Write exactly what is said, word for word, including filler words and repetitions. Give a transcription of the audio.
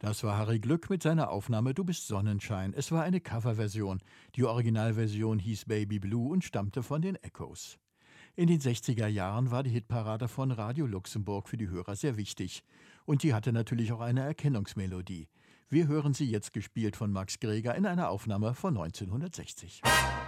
Das war Harry Glück mit seiner Aufnahme Du bist Sonnenschein. Es war eine Coverversion. Die Originalversion hieß Baby Blue und stammte von den Echoes. In den sechziger Jahren war die Hitparade von Radio Luxemburg für die Hörer sehr wichtig. Und die hatte natürlich auch eine Erkennungsmelodie. Wir hören sie jetzt gespielt von Max Greger in einer Aufnahme von neunzehnhundertsechzig.